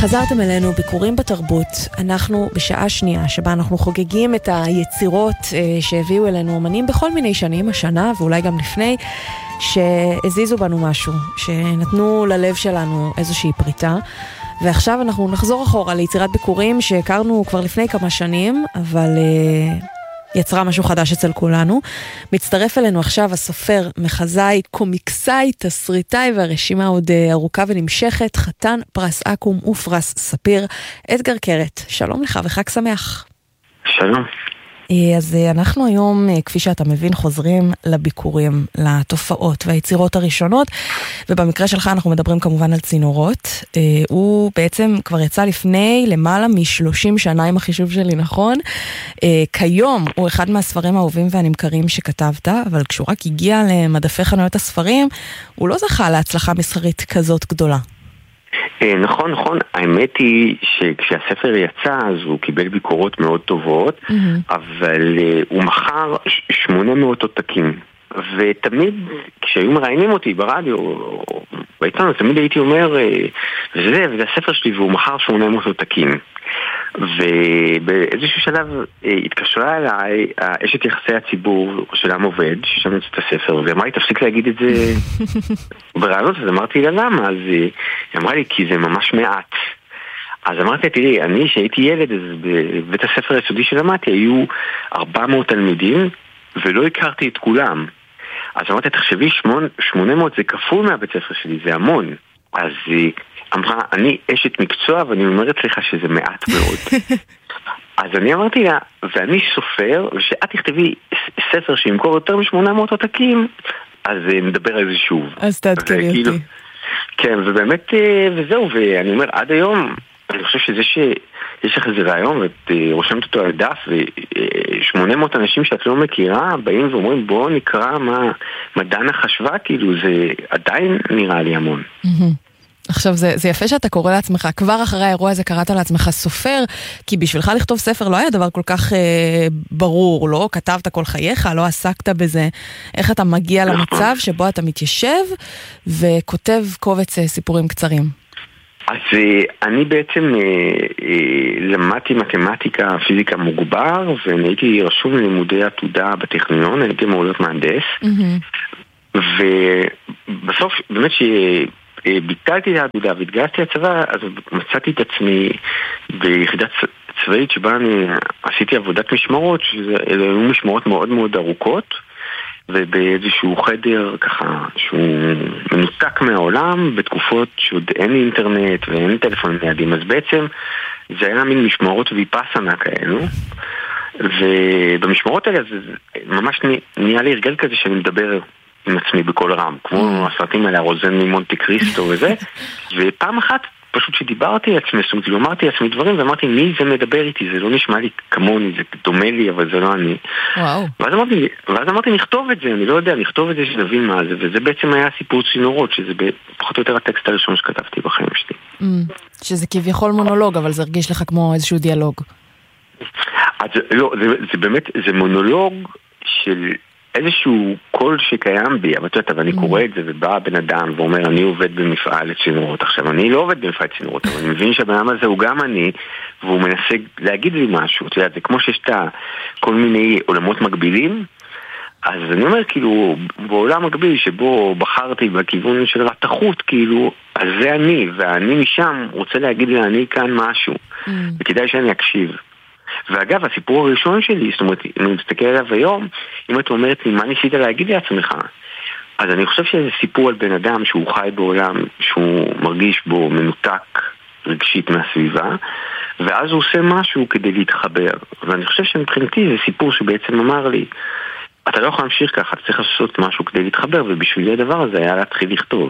חזרתם אלינו ביקורים בתרבות. אנחנו בשעה שנייה שבה אנחנו חוגגים את היצירות שהביאו אלינו אומנים בכל מיני שנים, השנה ואולי גם לפני, שהזיזו בנו משהו, שנתנו ללב שלנו איזושהי פריטה. ועכשיו אנחנו נחזור אחורה ליצירת ביקורים שהכרנו כבר לפני כמה שנים, אבל יצרה משהו חדש אצל כולנו. מצטרף אלינו עכשיו הסופר, מחזאי, קומיקסאי, תסריטאי, והרשימה עוד ארוכה ונמשכת, חתן פרס אקו"ם ופרס ספיר, אדגר קרת. שלום לך וחג שמח. שלום. אז אנחנו היום, כפי שאתה מבין, חוזרים לביקורים, לתופעות והיצירות הראשונות, ובמקרה שלך אנחנו מדברים כמובן על צינורות. הוא בעצם כבר יצא לפני למעלה מ-30 שנה, עם החישוב שלי נכון. כיום הוא אחד מהספרים האהובים והנמכרים שכתבת, אבל כשהוא רק הגיע למדפי חנויות הספרים, הוא לא זכה להצלחה מסחרית כזאת גדולה. נכון. האמת היא שכשהספר יצא אז הוא קיבל ביקורות מאוד טובות, אבל הוא מכר 800 עותקים. ותמיד כשהיו מראיינים אותי ברדיו או בעיתון, תמיד הייתי אומר, וזה הספר שלי, והוא מכר 800 עותקים. ובאיזשהו שלב התקשרה אליי אשת יחסי הציבור של עם עובד ששם את הספר, ואמרה לי תפסיק להגיד את זה ברעיונות. אז אמרתי לה למה? אז היא אמרה לי כי זה ממש מעט. אז אמרתי, תראי, אני שהייתי ילד, אז בבית הספר היסודי שלמדתי היו 400 תלמידים ולא הכרתי את כולם. אז אמרתי, תחשבי, 800 זה כפול מהבית ספר שלי, זה המון. אז היא אמרה, אני אשת מקצוע ואני אומרת לך שזה מעט מאוד. אז אני אמרתי לה, ואני סופר, ושאת תכתבי ספר שימכור יותר מ-800 עותקים, אז נדבר על זה שוב. אז תעדכני אותי. כן, ובאמת, וזהו, ואני אומר, עד היום, אני חושב שזה שיש לך איזה רעיון, ואת רושמת אותו על דף, ו800 אנשים שאת לא מכירה, באים ואומרים, בוא נקרא מה דנה חשבה, כאילו, זה עדיין נראה לי המון. עכשיו, זה יפה שאתה קורא לעצמך, כבר אחרי האירוע הזה קראת לעצמך סופר, כי בשבילך לכתוב ספר לא היה דבר כל כך ברור, לא כתבת כל חייך, לא עסקת בזה. איך אתה מגיע למצב שבו אתה מתיישב וכותב קובץ סיפורים קצרים? אז אני בעצם למדתי מתמטיקה, פיזיקה מוגבר, ואני הייתי רשום ללימודי עתודה בטכניון, הייתי אמור להיות מהנדס, ובסוף באמת ביטלתי את העתודה והתגייסתי לצבא, אז מצאתי את עצמי ביחידה צבאית שבה אני עשיתי עבודת משמרות, שאלה היו משמרות מאוד מאוד ארוכות, ובאיזשהו חדר ככה שהוא מנותק מהעולם, בתקופות שעוד אין אינטרנט ואין טלפון ניידים, אז בעצם זה היה מין משמרות ויפאסנה כאלו, ובמשמרות האלה זה ממש נהיה לי הרגל כזה שאני מדבר עם עצמי בכל רם, כמו הסרטים האלה, הרוזן ממונטי קריסטו וזה, ופעם אחת פשוט שדיברתי עצמי, זאת אומרת, אמרתי לעצמי דברים, ואמרתי, מי זה מדבר איתי? זה לא נשמע לי כמוני, זה דומה לי, אבל זה לא אני. וואו. ואז אמרתי, נכתוב את זה, אני לא יודע, נכתוב את זה שנבין מה זה, וזה בעצם היה סיפור צינורות, שזה פחות או יותר הטקסט הראשון שכתבתי בחיים שלי. שזה כביכול מונולוג, אבל זה הרגיש לך כמו איזשהו דיאלוג. אז לא, זה באמת, זה מונולוג של איזשהו קול שקיים בי, אבל אני קורא את זה ובא בן אדם ואומר, אני עובד במפעל לצינורות. עכשיו, אני לא עובד במפעל לצינורות, אבל אני מבין שהבן אדם הזה הוא גם אני, והוא מנסה להגיד לי משהו. אתה יודע, זה כמו שיש את כל מיני עולמות מקבילים, אז אני אומר, כאילו, בעולם מקביל שבו בחרתי בכיוון של התחות, כאילו, אז זה אני, ואני משם רוצה להגיד לי, אני כאן משהו, וכדאי שאני אקשיב. ואגב, הסיפור הראשון שלי, זאת אומרת, אם אני מסתכל עליו היום, אם את אומרת לי, מה ניסית להגיד לעצמך? אז אני חושב שזה סיפור על בן אדם שהוא חי בעולם, שהוא מרגיש בו מנותק רגשית מהסביבה, ואז הוא עושה משהו כדי להתחבר. ואני חושב שמבחינתי זה סיפור שבעצם אמר לי, אתה לא יכול להמשיך ככה, אתה צריך לעשות משהו כדי להתחבר, ובשביל הדבר הזה היה להתחיל לכתוב.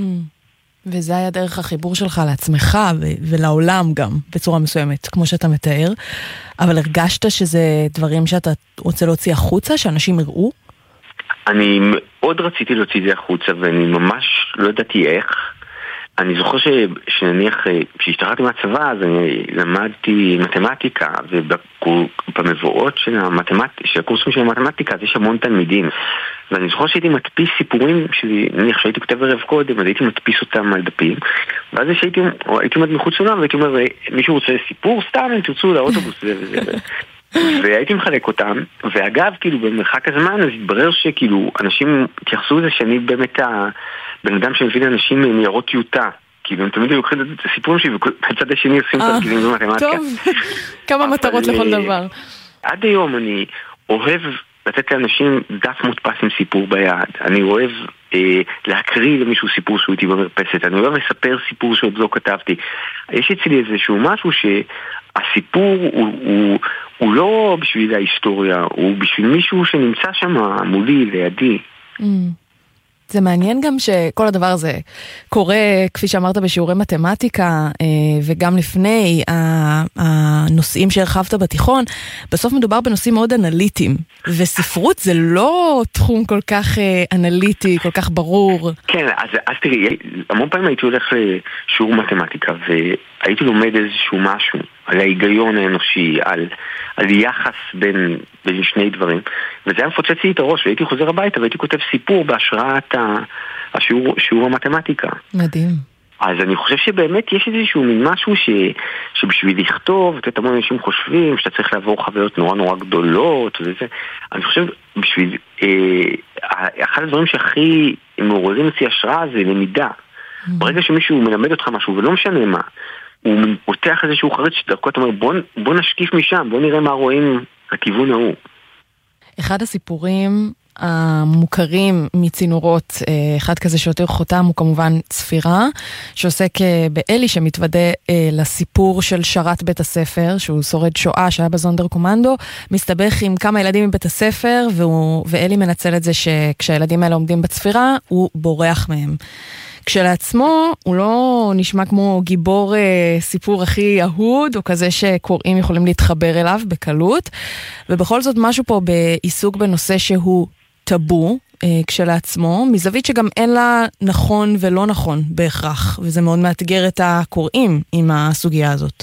וזה היה דרך החיבור שלך לעצמך ולעולם גם, בצורה מסוימת, כמו שאתה מתאר. אבל הרגשת שזה דברים שאתה רוצה להוציא החוצה, שאנשים יראו? אני מאוד רציתי להוציא את זה החוצה, ואני ממש לא ידעתי איך. אני זוכר שנניח, כשהשתחררתי מהצבא, אז אני למדתי מתמטיקה, ובמבואות של הקורסים של המתמטיקה, יש המון תלמידים. ואני זוכר שהייתי מדפיס סיפורים שלי, נניח שהייתי כותב ערב קודם, אז הייתי מדפיס אותם על דפים, ואז הייתי עומד מחוץ לעולם, והייתי אומר, מישהו רוצה סיפור סתם, אם תרצו לאוטובוס, זה וזה. והייתי מחלק אותם, ואגב, כאילו, במרחק הזמן, אז התברר שכאילו, אנשים התייחסו לזה שאני באמת הבן אדם שמביא לאנשים ניירות טיוטה. כאילו, הם תמיד לוקחים את הסיפורים שלי, ובצד השני עושים תרגילים במתמטיקה. טוב, כמה מטרות לכל דבר. עד היום אני אוהב לתת לאנשים דף מודפס עם סיפור ביד. אני אוהב להקריא למישהו סיפור שהוא איתי במרפסת. אני אוהב לספר סיפור שעוד לא כתבתי. יש אצלי איזשהו משהו שהסיפור הוא לא בשביל ההיסטוריה, הוא בשביל מישהו שנמצא שם מולי, לידי. זה מעניין גם שכל הדבר הזה קורה, כפי שאמרת, בשיעורי מתמטיקה, וגם לפני הנושאים שהרחבת בתיכון, בסוף מדובר בנושאים מאוד אנליטיים, וספרות זה לא תחום כל כך אנליטי, כל כך ברור. כן, אז תראי, המון פעמים הייתי הולך לשיעור מתמטיקה, והייתי לומד איזשהו משהו, על ההיגיון האנושי, על יחס בין שני דברים, וזה היה מפוצץ לי את הראש, והייתי חוזר הביתה והייתי כותב סיפור בהשראת שיעור המתמטיקה. מדהים. אז אני חושב שבאמת יש איזשהו מין משהו שבשביל לכתוב, את המון אנשים חושבים שאתה צריך לעבור חוויות נורא נורא גדולות וזה. אני חושב בשביל אחד הדברים שהכי מעוררים אצלי השראה זה למידה. ברגע שמישהו מלמד אותך משהו ולא משנה מה, הוא פותח איזשהו חריץ שדרכו אתה אומר בוא נשקיף משם, בוא נראה מה רואים לכיוון ההוא. אחד הסיפורים המוכרים מצינורות, אחד כזה שיותר חותם הוא כמובן צפירה, שעוסק באלי שמתוודא לסיפור של שרת בית הספר, שהוא שורד שואה שהיה בזונדר קומנדו, מסתבך עם כמה ילדים מבית הספר, ואלי מנצל את זה שכשהילדים האלה עומדים בצפירה, הוא בורח מהם. כשלעצמו הוא לא נשמע כמו גיבור סיפור הכי אהוד, או כזה שקוראים יכולים להתחבר אליו בקלות, ובכל זאת משהו פה בעיסוק בנושא שהוא טאבו כשלעצמו, מזווית שגם אין לה נכון ולא נכון בהכרח, וזה מאוד מאתגר את הקוראים עם הסוגיה הזאת.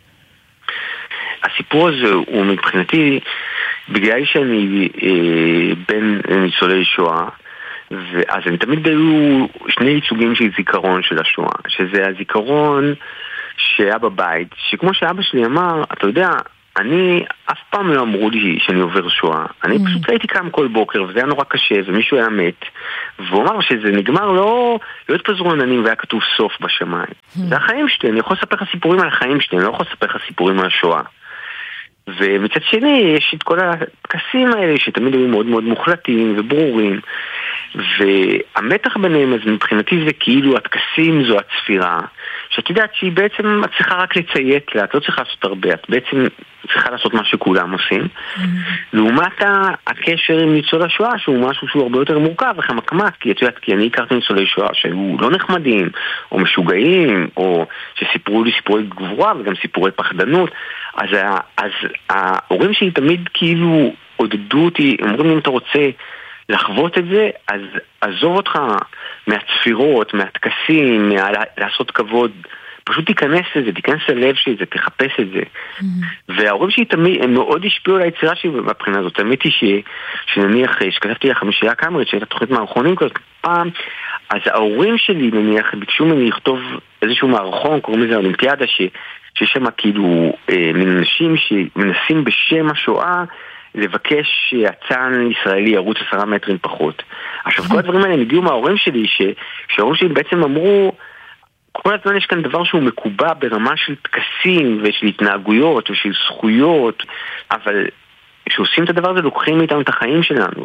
הסיפור הזה הוא מבחינתי, בגלל שאני בין ניצולי שואה, ואז הם תמיד היו שני ייצוגים של זיכרון של השואה, שזה הזיכרון שהיה בבית, שכמו שאבא שלי אמר, אתה יודע, אני אף פעם לא אמרו לי שאני עובר שואה, אני פשוט הייתי קם כל בוקר וזה היה נורא קשה ומישהו היה מת, והוא אמר שזה נגמר לא התפזרו עננים והיה כתוב סוף בשמיים. זה החיים שלי, אני יכול לספר לך סיפורים על החיים שלי, אני לא יכול לספר לך סיפורים על השואה. ומצד שני יש את כל הטקסים האלה שתמיד היו מאוד מאוד מוחלטים וברורים, והמתח ביניהם, אז מבחינתי זה כאילו הטקסים זו הצפירה, שאת יודעת שהיא בעצם צריכה רק לציית לה, את לא צריכה לעשות הרבה, את בעצם צריכה לעשות מה שכולם עושים. לעומת הקשר עם ניצול השואה, שהוא משהו שהוא הרבה יותר מורכב וחמקמק, כי את יודעת, כי אני הכרתי ניצולי שואה שהיו לא נחמדים, או משוגעים, או שסיפרו לי סיפורי גבורה וגם סיפורי פחדנות. אז ההורים שלי תמיד כאילו עודדו אותי, אומרים לי אם אתה רוצה לחוות את זה, אז עזוב אותך מהצפירות, מהטקסים, לעשות כבוד, פשוט תיכנס לזה, תיכנס ללב שלי, תחפש את זה. וההורים שלי תמיד, הם מאוד השפיעו על היצירה שלי בבחינה הזאת. תמיד היא שנניח, שכתבתי לה חמישייה קאמרית, שהייתה תוכנית מערכונים כזאת פעם, אז ההורים שלי נניח ביקשו ממני לכתוב איזשהו מערכון, קוראים לזה אולימפיאדה, שיש שם כאילו אנשים שמנסים בשם השואה לבקש שהצאן ישראלי ירוץ 10 מטרים פחות. עכשיו כל הדברים האלה הם הגיעו מההורים שלי, שההורים שלי בעצם אמרו, כל הזמן יש כאן דבר שהוא מקובע ברמה של טקסים ושל התנהגויות ושל זכויות, אבל כשעושים את הדבר הזה לוקחים איתנו את החיים שלנו.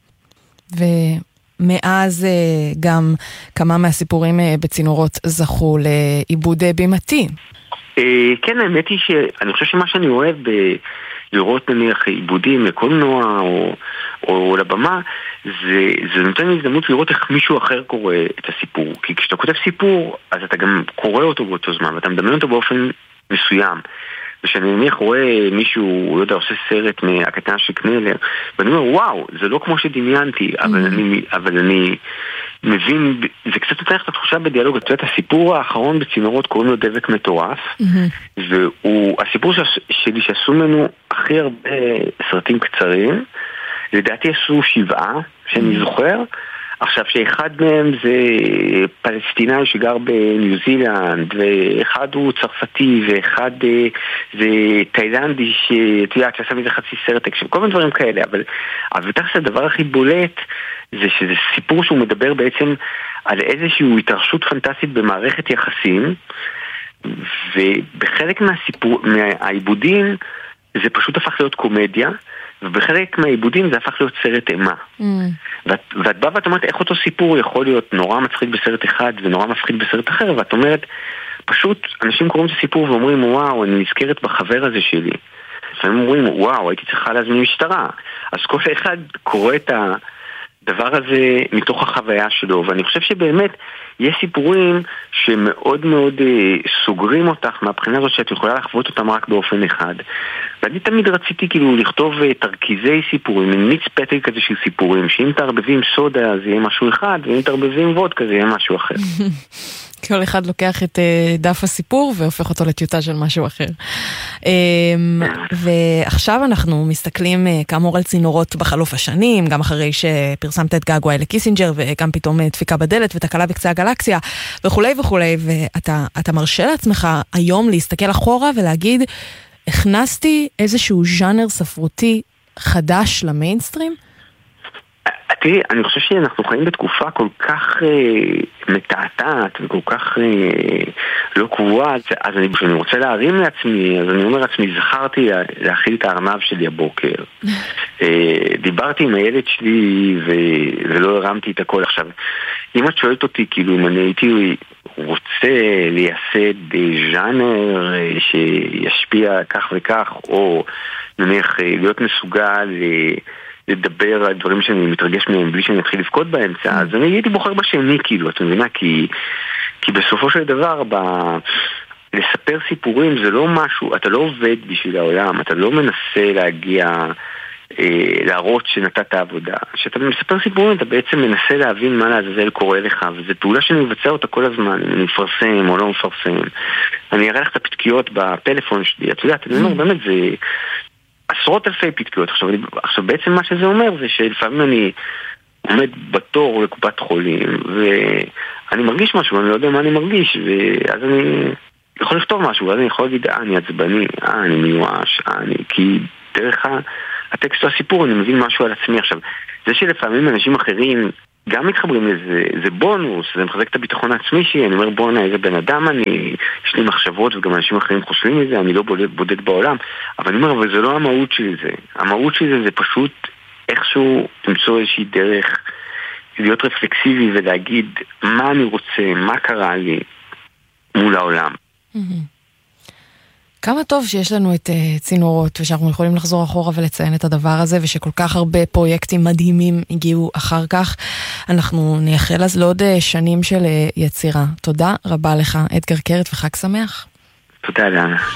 ומאז גם כמה מהסיפורים בצינורות זכו לעיבוד בימתי. כן, האמת היא שאני חושב שמה שאני אוהב לראות נניח עיבודים לקולנוע או לבמה, זה נותן לי הזדמנות לראות איך מישהו אחר קורא את הסיפור. כי כשאתה כותב סיפור, אז אתה גם קורא אותו באותו זמן, ואתה מדמיין אותו באופן מסוים. ושאני נניח רואה מישהו, לא יודע, עושה סרט מהקטנה של קנלר, ואני אומר, וואו, זה לא כמו שדמיינתי, אבל אני מבין, זה קצת נותן את התחושה בדיאלוג. אתה יודע, הסיפור האחרון בצינורות קוראים לו דבק מטורף, והוא הסיפור שלי שעשו ממנו הכי הרבה סרטים קצרים, לדעתי עשו 7, שאני זוכר. עכשיו שאחד מהם זה פלסטינאי שגר בניו זילנד, ואחד הוא צרפתי, ואחד זה תאילנדי שעשה מזה חצי סרט אקשן, כל מיני דברים כאלה, אבל תכף הדבר הכי בולט זה שזה סיפור שהוא מדבר בעצם על איזושהי התרחשות פנטסטית במערכת יחסים, ובחלק מהעיבודים זה פשוט הפך להיות קומדיה, ובחלק מהעיבודים זה הפך להיות סרט אימה. ואת באה ואת אומרת איך אותו סיפור יכול להיות נורא מצחיק בסרט אחד ונורא מפחיד בסרט אחר, ואת אומרת פשוט אנשים קוראים את הסיפור ואומרים וואו, אני נזכרת בחבר הזה שלי. לפעמים אומרים וואו, הייתי צריכה להזמין משטרה. אז כל אחד קורא את הדבר הזה מתוך החוויה שלו, ואני חושב שבאמת יש סיפורים שמאוד מאוד סוגרים אותך מהבחינה הזאת שאת יכולה לחוות אותם רק באופן אחד. ואני תמיד רציתי כאילו לכתוב תרכיזי סיפורים, עם מיץ פתק כזה של סיפורים, שאם תערבבים סודה זה יהיה משהו אחד, ואם תערבבים וודקה זה יהיה משהו אחר. כל אחד לוקח את דף הסיפור והופך אותו לטיוטה של משהו אחר. ועכשיו אנחנו מסתכלים כאמור על צינורות בחלוף השנים, גם אחרי שפרסמת את געגועי לקיסינג'ר, וגם פתאום דפיקה בדלת ותקלה בקצה הגלקסיה, וכולי וכולי, ואתה מרשה לעצמך היום להסתכל אחורה ולהגיד, הכנסתי איזשהו ז'אנר ספרותי חדש למיינסטרים? תראי, אני חושב שאנחנו חיים בתקופה כל כך מתעתעת וכל כך לא קבועה, אז כשאני רוצה להרים לעצמי, אז אני אומר לעצמי, זכרתי להכיל את הארנב שלי הבוקר. דיברתי עם הילד שלי ולא הרמתי את הכל. עכשיו, אם את שואלת אותי, כאילו, אם אני הייתי רוצה לייסד ז'אנר שישפיע כך וכך, או נניח להיות מסוגל לדבר על דברים שאני מתרגש מהם בלי שאני אתחיל לבכות באמצע, אז אני הייתי בוחר בשני, כאילו, את מבינה? כי בסופו של דבר, לספר סיפורים זה לא משהו, אתה לא עובד בשביל העולם, אתה לא מנסה להגיע, להראות שנתת עבודה. כשאתה מספר סיפורים, אתה בעצם מנסה להבין מה לעזאזל קורה לך, וזו פעולה שאני מבצע אותה כל הזמן, אם אני מפרסם או לא מפרסם. אני אראה לך את הפתקיות בפלאפון שלי, את יודעת, אני אומר, באמת זה עשרות אלפי פתקיות. עכשיו בעצם מה שזה אומר זה שלפעמים אני עומד בתור לקופת חולים ואני מרגיש משהו, אני לא יודע מה אני מרגיש, ואז אני יכול לכתוב משהו, ואז אני יכול להגיד, אני עצבני, אני מיואש, כי דרך הטקסט או הסיפור אני מבין משהו על עצמי. עכשיו, זה שלפעמים אנשים אחרים גם מתחברים לזה, זה בונוס, זה מחזק את הביטחון העצמי שלי, אני אומר בונה, איזה בן אדם אני, יש לי מחשבות וגם אנשים אחרים חושבים מזה, אני לא בודד בעולם, אבל אני אומר, אבל זה לא המהות שלי זה, המהות שלי זה פשוט איכשהו למצוא איזושהי דרך להיות רפלקסיבי ולהגיד מה אני רוצה, מה קרה לי מול העולם. כמה טוב שיש לנו את צינורות ושאנחנו יכולים לחזור אחורה ולציין את הדבר הזה, ושכל כך הרבה פרויקטים מדהימים הגיעו אחר כך. אנחנו נייחל אז לעוד שנים של יצירה. תודה רבה לך, אדגר קרת, וחג שמח. תודה, דנה.